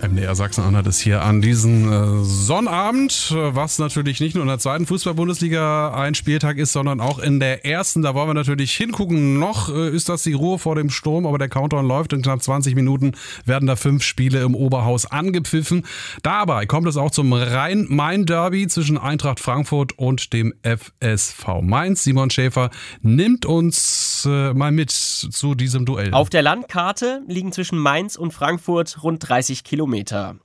MDR Sachsen-Anhalt ist hier an diesem Sonnabend, was natürlich nicht nur in der zweiten Fußball-Bundesliga ein Spieltag ist, sondern auch in der ersten. Da wollen wir natürlich hingucken. Noch ist das die Ruhe vor dem Sturm, aber der Countdown läuft. In knapp 20 Minuten werden da 5 Spiele im Oberhaus angepfiffen. Dabei kommt es auch zum Rhein-Main-Derby zwischen Eintracht Frankfurt und dem FSV Mainz. Simon Schäfer nimmt uns mal mit zu diesem Duell. Auf der Landkarte liegen zwischen Mainz und Frankfurt rund 30 Kilometer.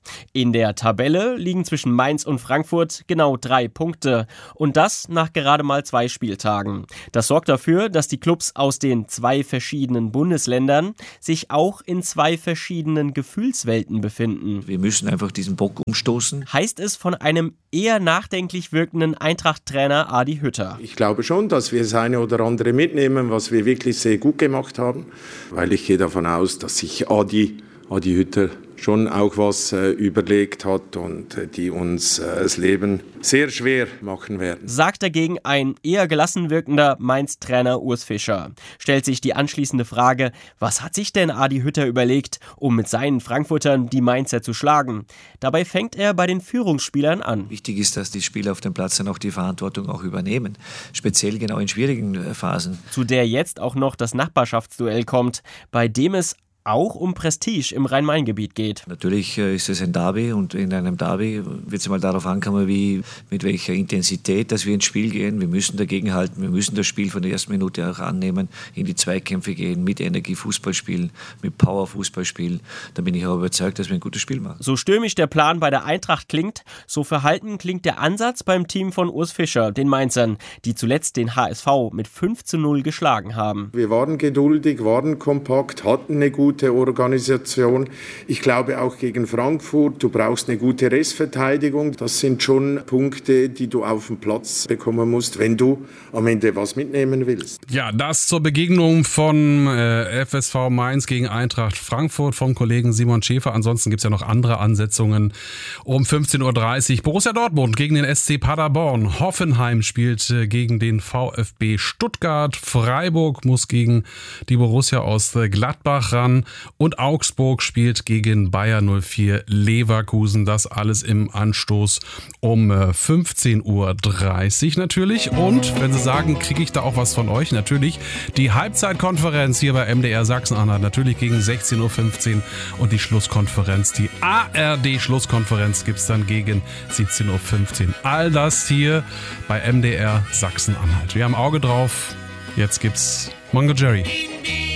In der Tabelle liegen zwischen Mainz und Frankfurt genau 3 Punkte. Und das nach gerade mal 2 Spieltagen. Das sorgt dafür, dass die Clubs aus den 2 verschiedenen Bundesländern sich auch in 2 verschiedenen Gefühlswelten befinden. Wir müssen einfach diesen Bock umstoßen. Heißt es von einem eher nachdenklich wirkenden Eintracht-Trainer Adi Hütter. Ich glaube schon, dass wir das eine oder andere mitnehmen, was wir wirklich sehr gut gemacht haben. Weil ich gehe davon aus, dass sich Adi Hütter schon auch was überlegt hat und die uns das Leben sehr schwer machen werden. Sagt dagegen ein eher gelassen wirkender Mainz-Trainer Urs Fischer. Stellt sich die anschließende Frage, was hat sich denn Adi Hütter überlegt, um mit seinen Frankfurtern die Mainzer zu schlagen? Dabei fängt er bei den Führungsspielern an. Wichtig ist, dass die Spieler auf dem Platz dann auch die Verantwortung auch übernehmen. Speziell genau in schwierigen Phasen. Zu der jetzt auch noch das Nachbarschaftsduell kommt, bei dem es auch um Prestige im Rhein-Main-Gebiet geht. Natürlich ist es ein Derby und in einem Derby wird es mal darauf ankommen, mit welcher Intensität dass wir ins Spiel gehen. Wir müssen dagegen halten, wir müssen das Spiel von der ersten Minute auch annehmen, in die Zweikämpfe gehen, mit Energie Fußball spielen, mit Power Fußball spielen. Da bin ich auch überzeugt, dass wir ein gutes Spiel machen. So stürmisch der Plan bei der Eintracht klingt, so verhalten klingt der Ansatz beim Team von Urs Fischer, den Mainzern, die zuletzt den HSV mit 5:0 geschlagen haben. Wir waren geduldig, waren kompakt, hatten eine gute Organisation. Ich glaube auch gegen Frankfurt, du brauchst eine gute Restverteidigung. Das sind schon Punkte, die du auf dem Platz bekommen musst, wenn du am Ende was mitnehmen willst. Ja, das zur Begegnung von FSV Mainz gegen Eintracht Frankfurt vom Kollegen Simon Schäfer. Ansonsten gibt es ja noch andere Ansetzungen. Um 15:30 Uhr Borussia Dortmund gegen den SC Paderborn. Hoffenheim spielt gegen den VfB Stuttgart. Freiburg muss gegen die Borussia aus Gladbach ran. Und Augsburg spielt gegen Bayer 04 Leverkusen. Das alles im Anstoß um 15:30 Uhr natürlich. Und wenn Sie sagen, kriege ich da auch was von euch? Natürlich die Halbzeitkonferenz hier bei MDR Sachsen-Anhalt. Natürlich gegen 16:15 Uhr. Und die Schlusskonferenz, die ARD-Schlusskonferenz gibt es dann gegen 17:15 Uhr. All das hier bei MDR Sachsen-Anhalt. Wir haben Auge drauf. Jetzt gibt's Mango Jerry.